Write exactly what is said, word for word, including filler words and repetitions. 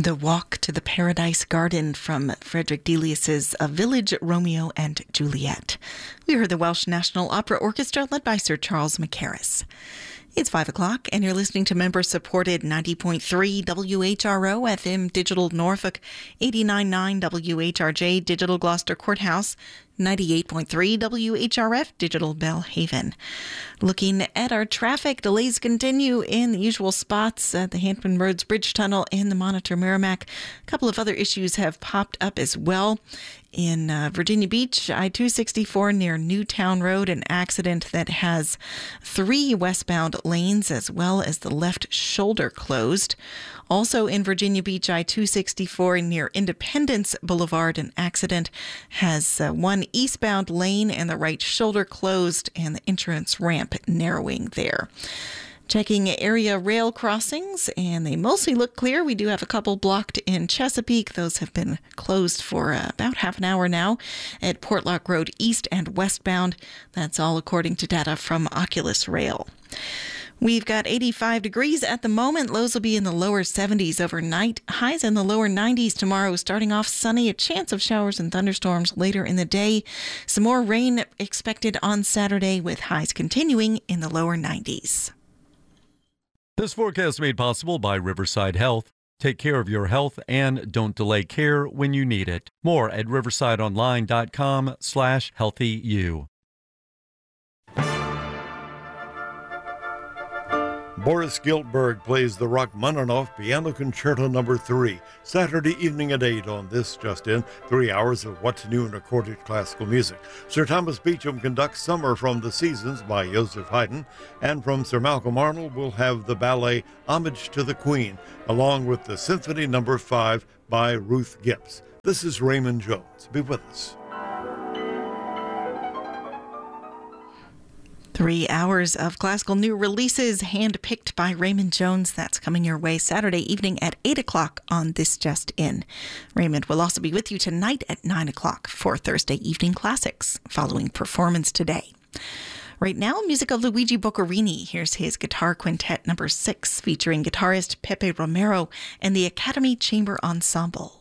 The Walk to the Paradise Garden from Frederick Delius's A Village, Romeo and Juliet. We heard the Welsh National Opera Orchestra led by Sir Charles Mackerras. It's five o'clock, and you're listening to member-supported ninety point three W H R O F M Digital Norfolk, eighty-nine point nine W H R J Digital Gloucester Courthouse, ninety-eight point three W H R F Digital Belhaven. Looking at our traffic, delays continue in the usual spots at the Hampton Roads Bridge Tunnel and the Monitor Merrimack. A couple of other issues have popped up as well. In uh, Virginia Beach, I two sixty-four near Newtown Road, an accident that has three westbound lanes as well as the left shoulder closed. Also in Virginia Beach, I two sixty-four near Independence Boulevard, an accident has uh, one eastbound lane and the right shoulder closed and the entrance ramp narrowing there. Checking area rail crossings, and they mostly look clear. We do have a couple blocked in Chesapeake. Those have been closed for uh, about half an hour now at Portlock Road East and westbound. That's all according to data from Oculus Rail. We've got eighty-five degrees at the moment. Lows will be in the lower seventies overnight. Highs in the lower nineties tomorrow. Starting off sunny, a chance of showers and thunderstorms later in the day. Some more rain expected on Saturday with highs continuing in the lower nineties. This forecast made possible by Riverside Health. Take care of your health and don't delay care when you need it. More at riversideonline.com slash healthyu. Boris Giltberg plays the Rachmaninoff Piano Concerto Number three, Saturday evening at eight on This Just In, three hours of what's new in recorded classical music. Sir Thomas Beecham conducts Summer from the Seasons by Joseph Haydn, and from Sir Malcolm Arnold we'll have the ballet Homage to the Queen, along with the Symphony Number five by Ruth Gibbs. This is Raymond Jones. Be with us. Three hours of classical new releases handpicked by Raymond Jones. That's coming your way Saturday evening at eight o'clock on This Just In. Raymond will also be with you tonight at nine o'clock for Thursday Evening Classics, following performance today. Right now, music of Luigi Boccherini. Here's his Guitar Quintet number six, featuring guitarist Pepe Romero and the Academy Chamber Ensemble.